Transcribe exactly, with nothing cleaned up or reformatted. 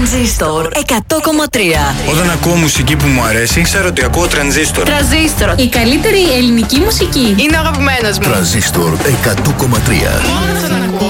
Τρανζίστορ εκατό κόμμα τρία. Όταν ακούω μουσική που μου αρέσει, ξέρω ότι ακούω Τρανζίστορ. Τρανζίστορ. Η καλύτερη ελληνική μουσική. Είναι ο αγαπημένος μου. Τρανζίστορ εκατό κόμμα τρία. Μόνο να τον ακούω.